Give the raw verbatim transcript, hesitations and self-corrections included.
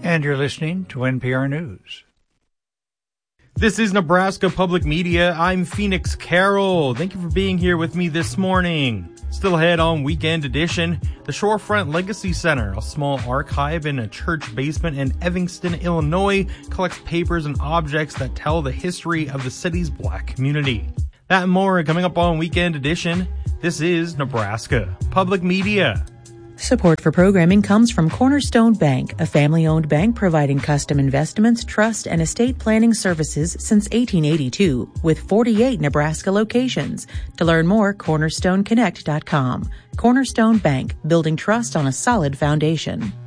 And you're listening to N P R News. This is Nebraska Public Media. I'm Phoenix Carroll. Thank you for being here with me this morning. Still ahead on Weekend Edition, the Shorefront Legacy Center, a small archive in a church basement in Evanston, Illinois, collects papers and objects that tell the history of the city's Black community. That and more coming up on Weekend Edition. This is Nebraska Public Media. Support for programming comes from Cornerstone Bank, a family-owned bank providing custom investments, trust, and estate planning services since eighteen eighty-two, with forty-eight Nebraska locations. To learn more, cornerstone connect dot com. Cornerstone Bank, building trust on a solid foundation.